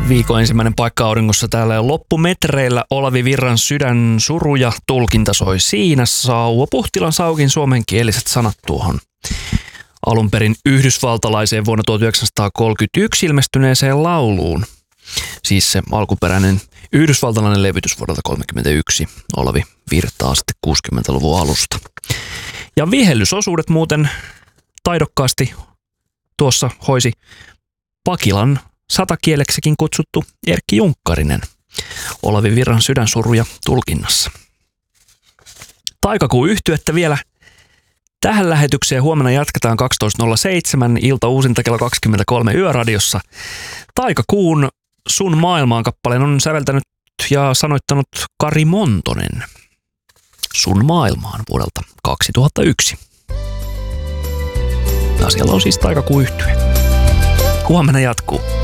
Viikon ensimmäinen paikka auringossa täällä loppumetreillä Olavi Virran Sydän suru ja tulkinta soi siinä. Sauva Puhtilan Saukin suomenkieliset sanat tuohon alun perin yhdysvaltalaiseen vuonna 1931 ilmestyneeseen lauluun. Siis se alkuperäinen yhdysvaltalainen levytys vuodelta 1931. Olavi virtaa sitten 60-luvun alusta. Ja vihellysosuudet muuten taidokkaasti tuossa hoisi Pakilan satakieleksikin kutsuttu Erkki Junkkarinen Olavi Virran Sydänsuruja tulkinnassa. Taikakuu-yhtyettä vielä tähän lähetykseen. Huomenna jatketaan 12.07, ilta uusinta kello 23 Yöradiossa. Taikakuun Sun maailmaan -kappaleen on säveltänyt ja sanoittanut Kari Montonen. Sun maailmaan vuodelta 2001. Asialla on siis taikakuu-yhtye. Huomenna jatkuu.